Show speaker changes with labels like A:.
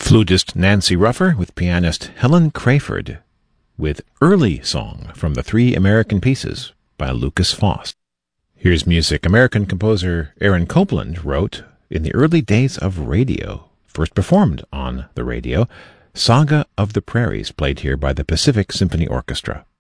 A: Flutist Nancy Ruffer with pianist Helen Crayford with Early Song from the Three American Pieces by Lukas Foss. Here's music American composer Aaron Copland wrote in the early days of radio, first performed on the radio, Saga of the Prairies, played here by the Pacific Symphony Orchestra.